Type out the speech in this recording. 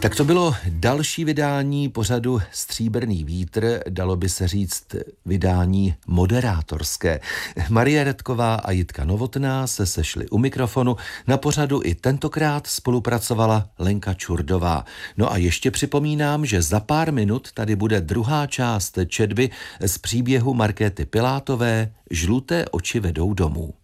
Tak to bylo další vydání pořadu Stříbrný vítr, dalo by se říct vydání moderátorské. Marie Redková a Jitka Novotná se sešly u mikrofonu, na pořadu i tentokrát spolupracovala Lenka Čurdová. No a ještě připomínám, že za pár minut tady bude druhá část četby z příběhu Markéty Pilátové Žluté oči vedou domů.